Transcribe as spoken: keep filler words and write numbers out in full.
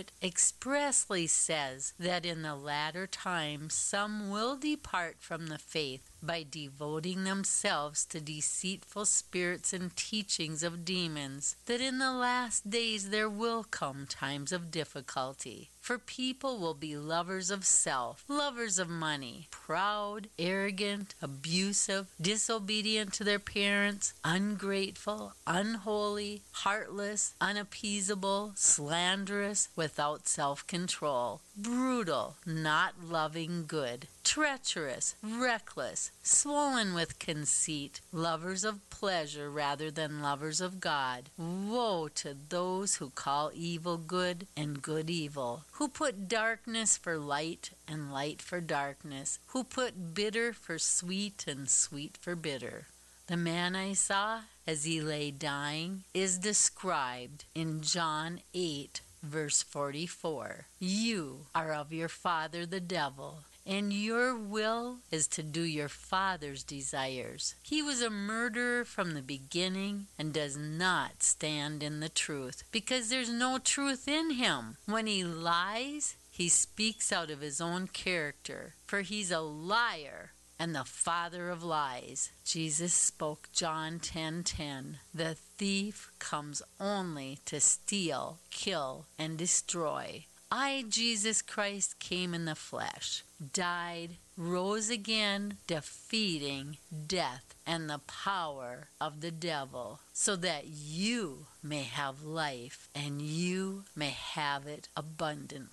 Spirit expressly says that in the latter times some will depart from the faith by devoting themselves to deceitful spirits and teachings of demons, that in the last days there will come times of difficulty. For people will be lovers of self, lovers of money, proud, arrogant, abusive, disobedient to their parents, ungrateful, unholy, heartless, unappeasable, slanderous, without self-control, brutal, not loving good, treacherous, reckless, swollen with conceit, lovers of pleasure rather than lovers of God. Woe to those who call evil good and good evil, who put darkness for light and light for darkness, who put bitter for sweet and sweet for bitter. The man I saw as he lay dying is described in John eight, verse forty-four. You are of your father the devil, and your will is to do your father's desires. He was a murderer from the beginning and does not stand in the truth, because there's no truth in him. When he lies, he speaks out of his own character, for he's a liar and the father of lies. Jesus spoke John ten ten. The thief comes only to steal, kill, and destroy. I, Jesus Christ, came in the flesh, died, rose again, defeating death and the power of the devil, so that you may have life and you may have it abundantly.